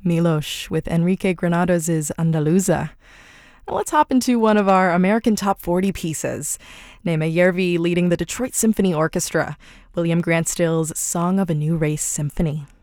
Milos with Enrique Granados' Andaluza. Now let's hop into one of our American Top 40 pieces. Naima Järvi leading the Detroit Symphony Orchestra, William Grant Still's Song of a New Race Symphony.